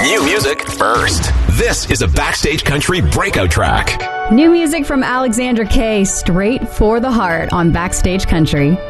New music first. This is a Backstage Country breakout track. New music from Alexandra Kay, Straight for the Heart on Backstage Country.